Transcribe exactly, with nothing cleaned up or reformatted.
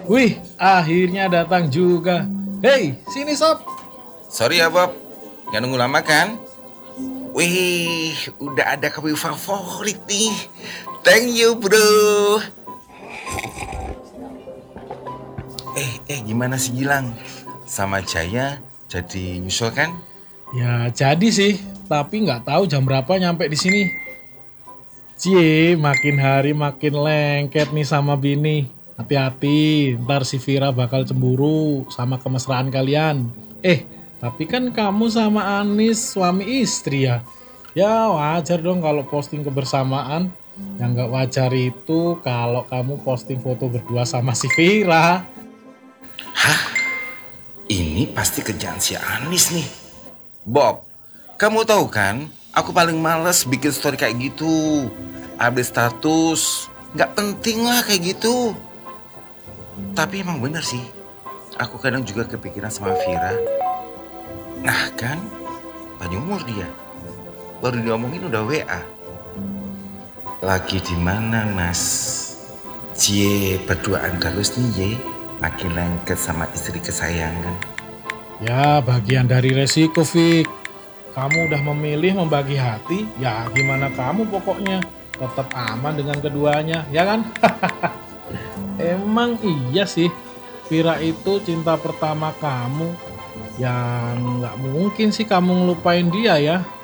Wih, akhirnya datang juga. Hei, sini sob. Sorry ya Bob, nggak nunggu lama kan? Wih, udah ada kopi favorit nih. Thank you bro. Eh, eh gimana sih Gilang? Sama Jaya jadi nyusul kan? Ya jadi sih, tapi nggak tahu jam berapa nyampe di sini. Cie, makin hari makin lengket nih sama Bini. Hati-hati, ntar si Vira bakal cemburu sama kemesraan kalian. Eh, tapi kan kamu sama Anis suami istri ya. Ya wajar dong kalau posting kebersamaan. Yang nggak wajar itu kalau kamu posting foto berdua sama si Vira. Ini pasti kerjaan si Anis nih. Bob, kamu tahu kan? Aku paling males bikin story kayak gitu. Update status, nggak penting lah kayak gitu. Tapi emang bener sih, aku kadang juga kepikiran sama Vira. Nah kan, panjang umur dia. Baru diomongin udah W A. Lagi di mana mas? Cie, berduaan terus nih ye. Makin lengket sama istri kesayangan. Ya bagian dari resiko Fik. Kamu udah memilih membagi hati, ya gimana kamu pokoknya. Tetap aman dengan keduanya, ya kan? Emang iya sih, Vira itu cinta pertama kamu. Yang nggak mungkin sih kamu ngelupain dia ya.